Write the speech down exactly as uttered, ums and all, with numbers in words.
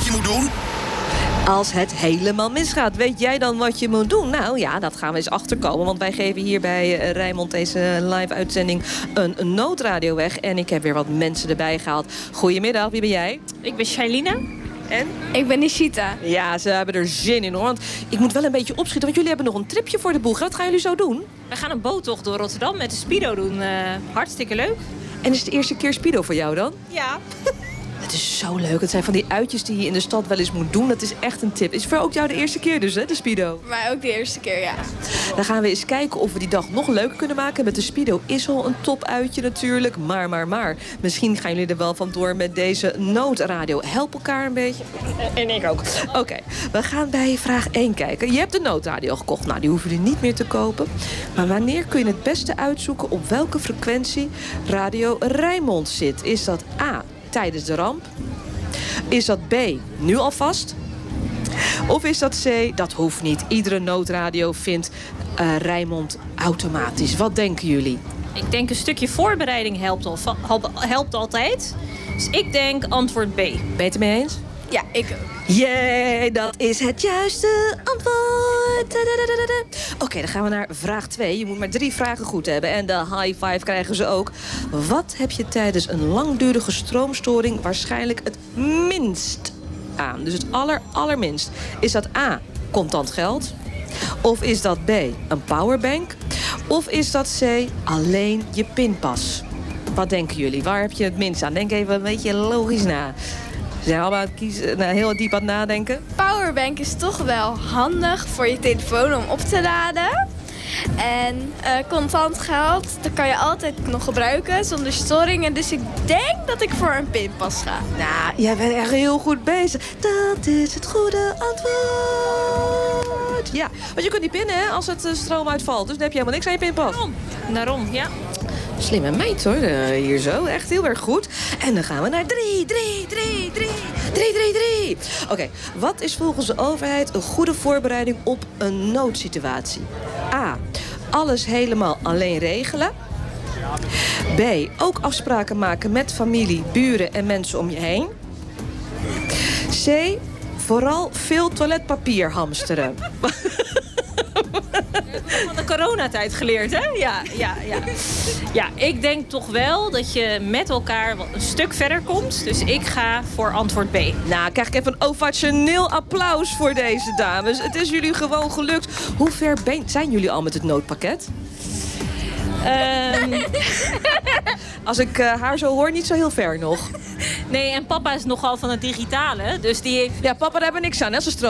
je moet doen? Als het helemaal misgaat, weet jij dan wat je moet doen? Nou ja, dat gaan we eens achterkomen. Want wij geven hier bij uh, Rijnmond deze live-uitzending een, een noodradio weg. En ik heb weer wat mensen erbij gehaald. Goedemiddag, wie ben jij? Ik ben Shailine. En? Ik ben Nishita. Ja, ze hebben er zin in hoor. Want ik moet wel een beetje opschieten, want jullie hebben nog een tripje voor de boeg. Wat gaan jullie zo doen? We gaan een boottocht door Rotterdam met de Speedo doen. Uh, hartstikke leuk. En is het de eerste keer Speedo voor jou dan? Ja. Het is zo leuk. Het zijn van die uitjes die je in de stad wel eens moet doen. Dat is echt een tip. Is voor ook jou de eerste keer dus, hè, de Speedo? Maar ook de eerste keer, ja. Dan gaan we eens kijken of we die dag nog leuker kunnen maken. Met de Speedo is al een topuitje natuurlijk. Maar, maar, maar. Misschien gaan jullie er wel vandoor met deze noodradio. Help elkaar een beetje. En ik ook. Oké, okay, we gaan bij vraag één kijken. Je hebt de noodradio gekocht. Nou, die hoeven jullie niet meer te kopen. Maar wanneer kun je het beste uitzoeken op welke frequentie Radio Rijnmond zit? Is dat A, tijdens de ramp? Is dat B, nu alvast? Of is dat C, dat hoeft niet. Iedere noodradio vindt uh, Rijnmond automatisch. Wat denken jullie? Ik denk een stukje voorbereiding helpt, al, helpt altijd. Dus ik denk antwoord B. Ben je het ermee eens? Ja, ik ook. Jee, dat is het juiste antwoord. Oké, okay, dan gaan we naar vraag twee. Je moet maar drie vragen goed hebben. En de high five krijgen ze ook. Wat heb je tijdens een langdurige stroomstoring waarschijnlijk het minst aan? Dus het aller, allerminst. Is dat A, contant geld? Of is dat B, een powerbank? Of is dat C, alleen je pinpas? Wat denken jullie? Waar heb je het minst aan? Denk even een beetje logisch na. Ze zijn allemaal aan het kiezen, nou, heel diep aan het nadenken. Powerbank is toch wel handig voor je telefoon om op te laden. En uh, contant geld, dat kan je altijd nog gebruiken zonder storingen. Dus ik denk dat ik voor een pinpas ga. Nou, jij bent echt heel goed bezig. Dat is het goede antwoord. Ja, want je kunt niet pinnen hè, als het uh, stroom uitvalt. Dus dan heb je helemaal niks aan je pinpas. Daarom, Daarom ja. Slimme meid hoor, uh, hier zo. Echt heel erg goed. En dan gaan we naar drie, drie, drie, drie, drie, drie, drie. Oké, okay, wat is volgens de overheid een goede voorbereiding op een noodsituatie? A, alles helemaal alleen regelen. B, ook afspraken maken met familie, buren en mensen om je heen. C, vooral veel toiletpapier hamsteren. Van de coronatijd geleerd, hè? Ja, ja, ja. Ja, ik denk toch wel dat je met elkaar een stuk verder komt. Dus ik ga voor antwoord B. Nou, krijg ik even een ovationeel applaus voor deze dames. Het is jullie gewoon gelukt. Hoe ver ben, zijn jullie al met het noodpakket? Um... Als ik uh, haar zo hoor, niet zo heel ver nog. Nee, en papa is nogal van het digitale. Dus die heeft... Ja, papa, daar hebben we niks aan. Als er